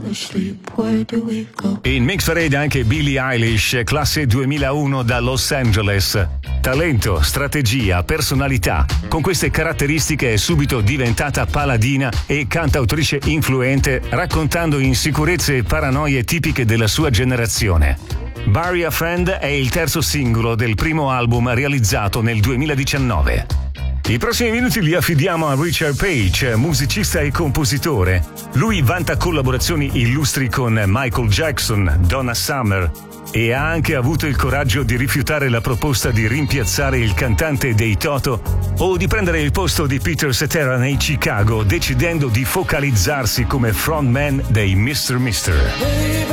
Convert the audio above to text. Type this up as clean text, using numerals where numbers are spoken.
In Mix Parade anche Billie Eilish, classe 2001 da Los Angeles. Talento, strategia, personalità. Con queste caratteristiche è subito diventata paladina e cantautrice influente, raccontando insicurezze e paranoie tipiche della sua generazione. Bury a Friend è il terzo singolo del primo album realizzato nel 2019. I prossimi minuti li affidiamo a Richard Page, musicista e compositore. Lui vanta collaborazioni illustri con Michael Jackson, Donna Summer e ha anche avuto il coraggio di rifiutare la proposta di rimpiazzare il cantante dei Toto o di prendere il posto di Peter Cetera nei Chicago, decidendo di focalizzarsi come frontman dei Mr. Mister.